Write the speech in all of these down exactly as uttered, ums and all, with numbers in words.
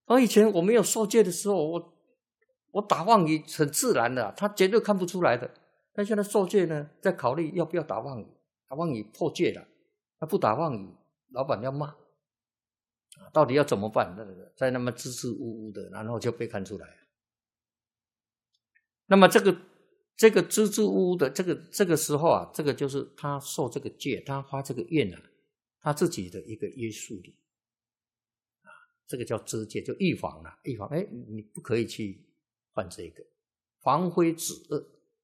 而以前我没有受戒的时候，我我打妄语很自然的，他绝对看不出来的。但现在受戒呢，在考虑要不要打妄语，打妄语破戒了，他不打妄语，老板要骂，到底要怎么办？在那么支支吾吾的，然后就被看出来了。那么这个这个支支吾吾的，这个这个时候啊，这个就是他受这个戒，他发这个愿啊，他自己的一个约束力啊，这个叫遮戒，就预防了，预防。哎，你不可以去犯这个，防非止恶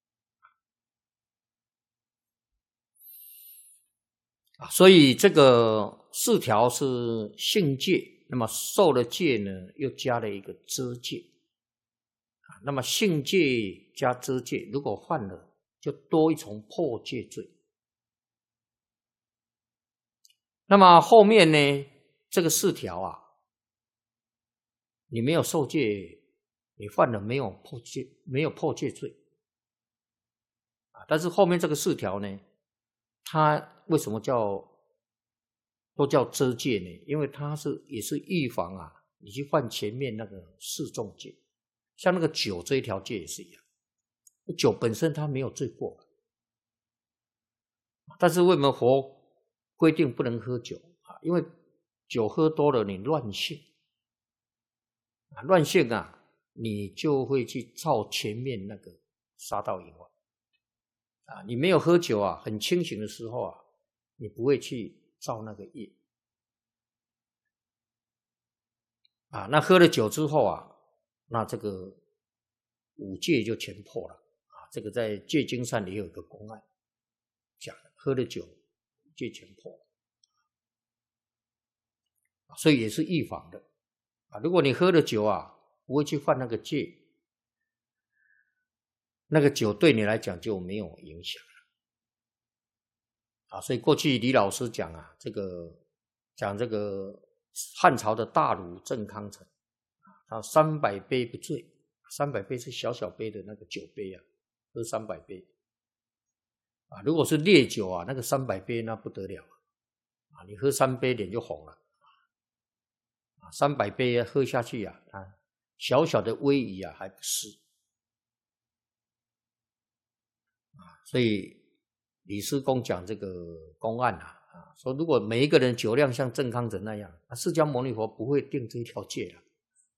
啊。所以这个四条是性戒，那么受了戒呢，又加了一个遮戒。那么性戒加遮戒，如果犯了，就多一重破戒罪。那么后面呢，这个四条啊，你没有受戒，你犯了没有破戒，没有破戒罪啊。但是后面这个四条呢，它为什么叫都叫遮戒呢？因为它是也是预防啊，你去犯前面那个四重戒。像那个酒这一条戒也是一样，酒本身它没有罪过，但是为什么佛规定不能喝酒啊？因为酒喝多了你乱性啊，乱性啊，你就会去造前面那个杀盗淫妄啊。你没有喝酒啊，很清醒的时候啊，你不会去造那个业啊。那喝了酒之后啊，那这个五戒就全破了啊！这个在戒经上也有一个公案讲的，喝了酒五戒全破了，所以也是预防的啊。如果你喝了酒啊，不会去犯那个戒，那个酒对你来讲就没有影响了啊。所以过去李老师讲啊，这个讲这个汉朝的大儒郑康成。他三百杯不醉，三百杯是小小杯的那个酒杯啊，喝三百杯啊。如果是烈酒啊，那个三百杯那不得了啊，你喝三杯脸就红了啊。三百杯喝下去啊，啊，小小的威仪啊还不是啊。所以李师公讲这个公案啊，啊，说如果每一个人酒量像郑康成那样，释迦牟尼佛不会定这一条戒了。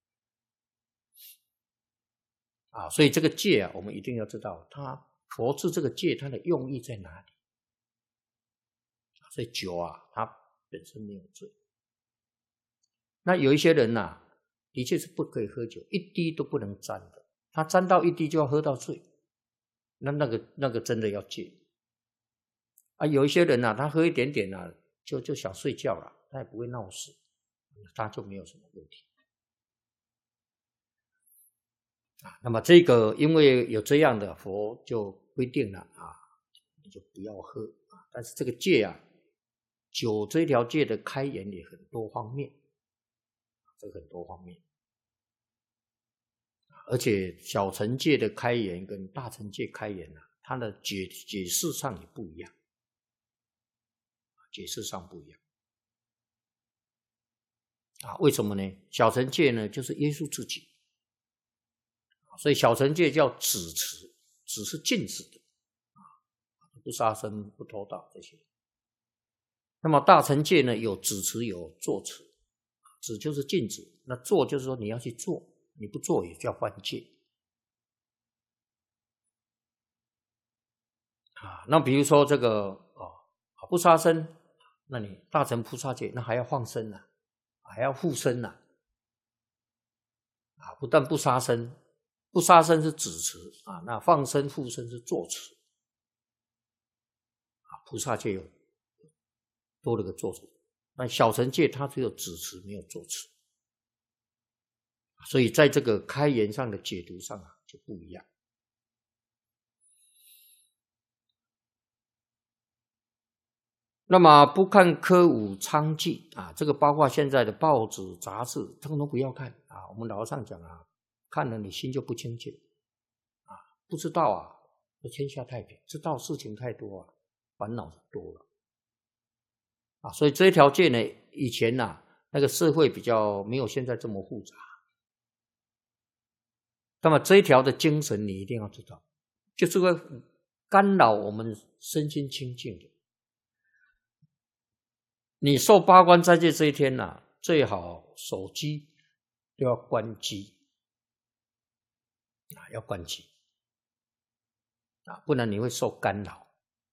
啊，所以这个戒啊，我们一定要知道，它佛制这个戒，它的用意在哪里？所以酒啊，它本身没有罪。那有一些人呐、啊，的确是不可以喝酒，一滴都不能沾的。他沾到一滴就要喝到醉，那那个那个真的要戒。啊，有一些人呐、啊，他喝一点点啊，就就想睡觉了，他也不会闹事，他就没有什么问题。啊，那么这个因为有这样的，佛就规定了啊，你就不要喝啊。但是这个戒啊，酒这条戒的开言也很多方面，这很多方面，而且小乘戒的开言跟大乘戒开言啊，它的解解释上也不一样，解释上不一样啊。为什么呢？小乘戒呢，就是约束自己。所以小乘戒叫止持，止是禁止的啊，不杀生、不偷盗这些。那么大乘戒呢，有止持，有坐持。止就是禁止，那做就是说你要去做，你不做也叫犯戒啊。那比如说这个哦，不杀生，那你大乘菩萨戒，那还要放生啊，还要护生啊，啊，不但不杀生。不杀生是止持啊，那放生护生是坐持啊。菩萨戒有多了个坐持，那小乘戒它只有止持没有坐持，所以在这个开言上的解读上啊就不一样。那么不看歌舞娼妓啊，这个包括现在的报纸杂志通通不要看啊。我们老和尚讲啊，看了你心就不清净啊，不知道啊，天下太平；知道事情太多啊，烦恼就多了啊。所以这一条戒呢，以前啊，那个社会比较没有现在这么复杂那么这一条的精神你一定要知道，就是会干扰我们身心清净的。你受八关斋戒这一天啊，最好手机都要关机啊，要关机啊，不然你会受干扰。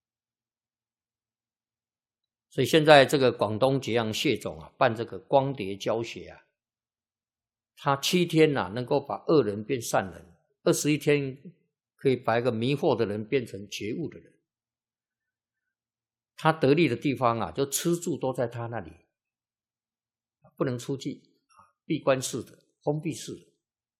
所以现在这个广东揭阳谢总啊，办这个光碟教学啊，他七天啊能够把恶人变善人，二十一天可以把一个迷惑的人变成觉悟的人。他得力的地方啊，就吃住都在他那里，不能出去，闭关式的、封闭式的，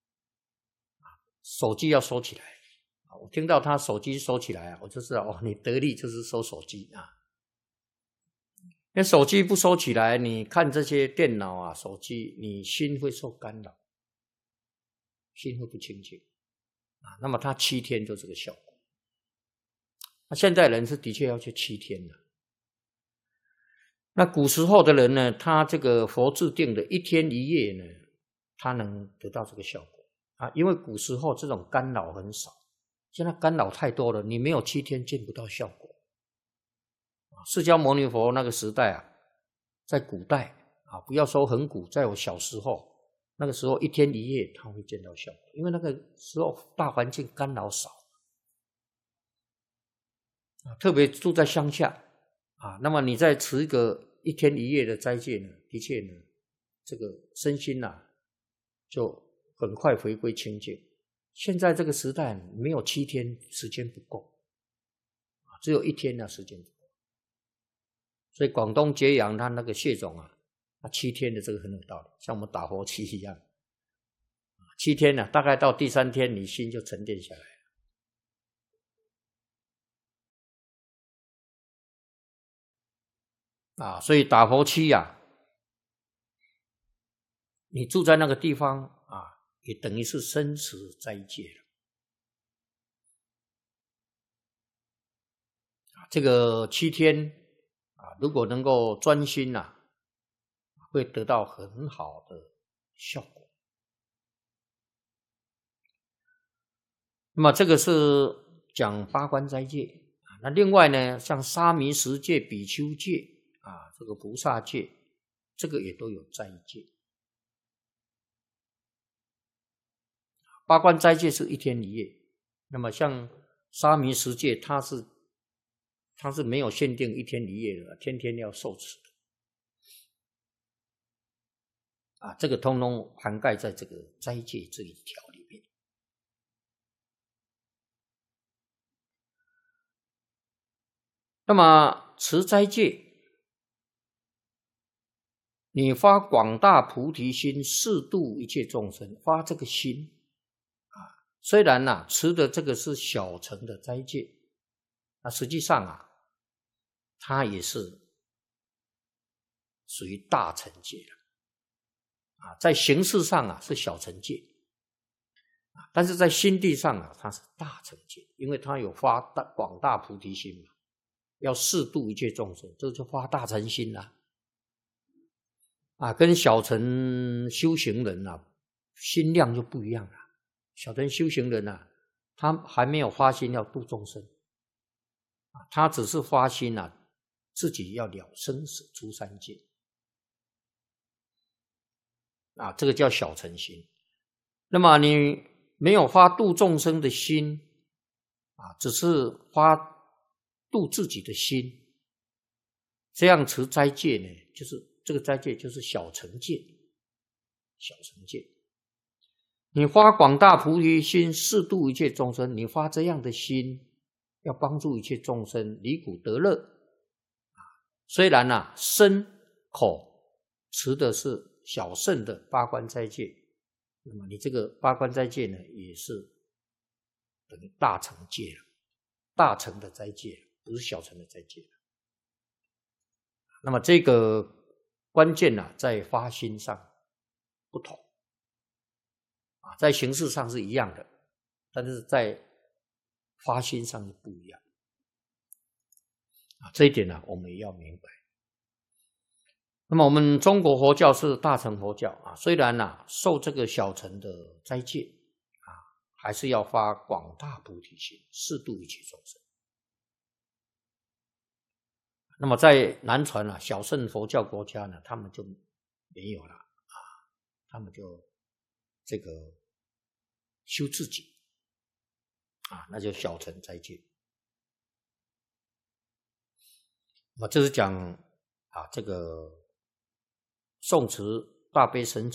手机要收起来。我听到他手机收起来啊，我就知道哦，你得力就是收手机啊。因为手机不收起来，你看这些电脑啊、手机，你心会受干扰，心会不清净啊。那么他七天就这个效果。那现在人是的确要去七天的。那古时候的人呢，他这个佛制定的一天一夜呢，他能得到这个效果啊，因为古时候这种干扰很少，现在干扰太多了，你没有七天见不到效果。释迦牟尼佛那个时代啊，在古代啊，不要说很古，在我小时候，那个时候一天一夜他会见到效果，因为那个时候大环境干扰少啊，特别住在乡下。啊，那么你再持一个一天一夜的斋戒呢，的确呢，这个身心呐、啊，就很快回归清净。现在这个时代没有七天，时间不够，只有一天的时间不够。所以广东揭阳他那个谢总啊，他七天的这个很有道理，像我们打佛七一样，七天呢、啊，大概到第三天你心就沉淀下来。啊，所以打佛七啊，你住在那个地方啊，也等于是生持斋戒了。啊，这个七天啊，如果能够专心啊，会得到很好的效果。那么这个是讲八关斋戒啊，那另外呢，像沙弥十戒、比丘戒啊，这个菩萨戒，这个也都有斋戒。八关斋戒是一天一夜，那么像沙弥十戒，它是它是没有限定一天一夜的，天天要受持的啊，这个通通涵盖在这个斋戒这一条里面。那么持斋戒，你发广大菩提心，誓度一切众生，发这个心啊，虽然啊持的这个是小乘的斋戒，那实际上啊，它也是属于大乘戒了啊，在形式上啊是小乘戒啊，但是在心地上啊它是大乘戒，因为它有发大广大菩提心嘛，要誓度一切众生，这就发大乘心啦。啊，跟小乘修行人啊，心量就不一样了。小乘修行人啊，他还没有发心要度众生，啊，他只是发心啊，自己要了生死出三界，啊，这个叫小乘心。那么你没有发度众生的心，啊，只是发度自己的心，这样持斋戒呢，就是这个斋戒就是小乘戒，小乘戒。你发广大菩提心，誓度一切众生，你发这样的心，要帮助一切众生离苦得乐。虽然啊，身口持的是小乘的八关斋戒，那么你这个八关斋戒呢，也是等于大乘戒了，大乘的斋戒，不是小乘的斋戒。那么这个关键啊，在发心上不同啊，在形式上是一样的，但是在发心上是不一样啊。这一点呢、啊，我们也要明白。那么我们中国佛教是大乘佛教啊，虽然啊受这个小乘的斋戒啊， 还是要发广大菩提心，适度一切众生。那么在南传啊，小乘佛教国家呢，他们就没有了啊，他们就这个修自己啊，那就小乘斋戒。那么这是讲啊，这个宋词大悲神咒